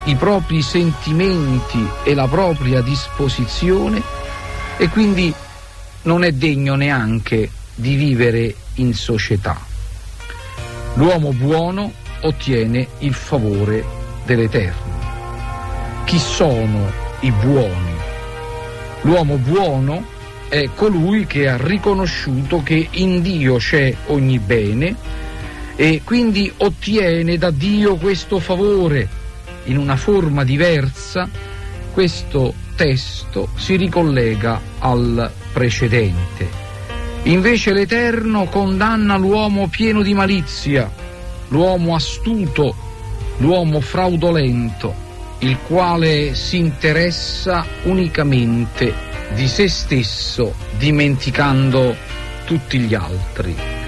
i propri sentimenti e la propria disposizione e quindi non è degno neanche di vivere in società. L'uomo buono ottiene il favore dell'Eterno. Chi sono i buoni? L'uomo buono è colui che ha riconosciuto che in Dio c'è ogni bene e quindi ottiene da Dio questo favore. In una forma diversa, questo testo si ricollega al precedente. Invece l'Eterno condanna l'uomo pieno di malizia, l'uomo astuto, l'uomo fraudolento, il quale si interessa unicamente di se stesso, dimenticando tutti gli altri.